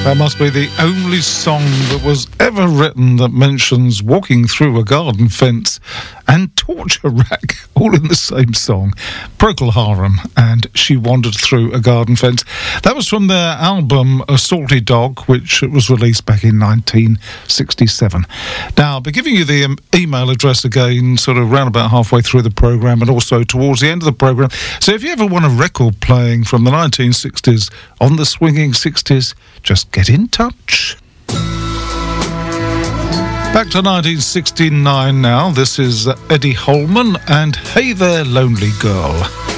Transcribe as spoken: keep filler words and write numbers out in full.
That must be the only song that was ever written that mentions walking through a garden fence and torture rack all in the same song. Procol Harum and She Wandered Through a Garden Fence. That was from their album A Salty Dog, which was released back in nineteen sixty-seven. Now, I'll be giving you the um, email address again sort of round about halfway through the programme and also towards the end of the programme. So if you ever want a record playing from the nineteen sixties on the swinging sixties, just get in touch. Back to nineteen sixty-nine now. This is Eddie Holman and Hey There, Lonely Girl.